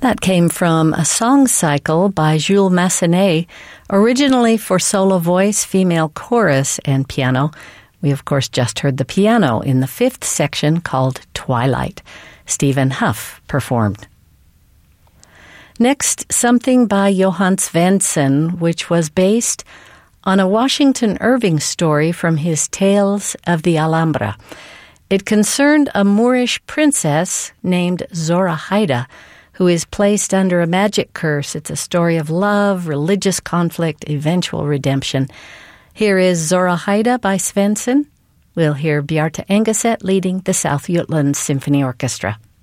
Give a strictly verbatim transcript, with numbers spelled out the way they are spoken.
That came from a song cycle by Jules Massenet, originally for solo voice, female chorus, and piano. We, of course, just heard the piano in the fifth section called Twilight. Stephen Huff performed. Next, something by Johann Svensson, which was based on a Washington Irving story from his Tales of the Alhambra. It concerned a Moorish princess named Zoraida, who is placed under a magic curse. It's a story of love, religious conflict, eventual redemption. Here is Zoraida by Svensson. We'll hear Bjarte Engeset leading the South Jutland Symphony Orchestra.